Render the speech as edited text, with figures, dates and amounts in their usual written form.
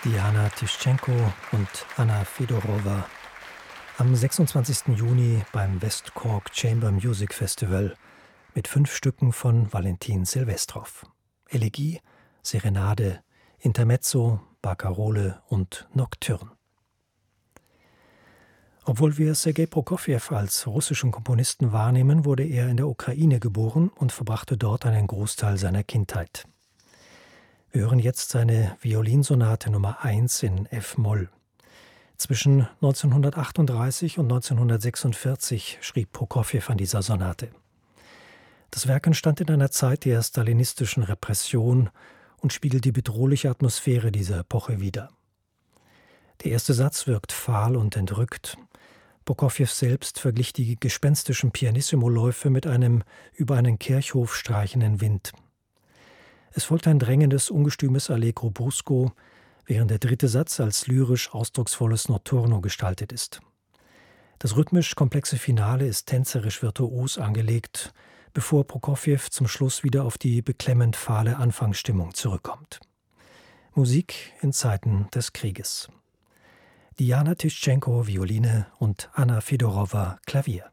Diana Tischenko und Anna Fedorova am 26. Juni beim West Cork Chamber Music Festival mit 5 Stücken von Valentin Silvestrov. Elegie, Serenade, Intermezzo, Barkarole und Nocturne. Obwohl wir Sergei Prokofjew als russischen Komponisten wahrnehmen, wurde er in der Ukraine geboren und verbrachte dort einen Großteil seiner Kindheit. Wir hören jetzt seine Violinsonate Nummer 1 in F-Moll. Zwischen 1938 und 1946 schrieb Prokofjew an dieser Sonate. Das Werk entstand in einer Zeit der stalinistischen Repression und spiegelt die bedrohliche Atmosphäre dieser Epoche wider. Der erste Satz wirkt fahl und entrückt. Prokofjew selbst verglich die gespenstischen Pianissimo-Läufe mit einem über einen Kirchhof streichenden Wind. Es folgt ein drängendes, ungestümes Allegro brusco, während der dritte Satz als lyrisch ausdrucksvolles Notturno gestaltet ist. Das rhythmisch komplexe Finale ist tänzerisch virtuos angelegt, bevor Prokofjew zum Schluss wieder auf die beklemmend fahle Anfangsstimmung zurückkommt. Musik in Zeiten des Krieges. Diana Tischenko, Violine und Anna Fedorova, Klavier.